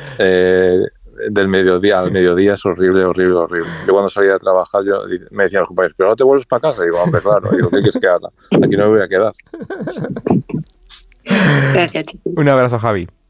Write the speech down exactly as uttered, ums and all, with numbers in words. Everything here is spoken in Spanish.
eh, del mediodía al mediodía es horrible, horrible, horrible. Yo cuando salía a trabajar, yo me decían los compañeros, pero no te vuelves para casa. Y digo, hombre, claro. Digo, ¿qué quieres que haga? Aquí no me voy a quedar. Gracias. Un abrazo, Javi.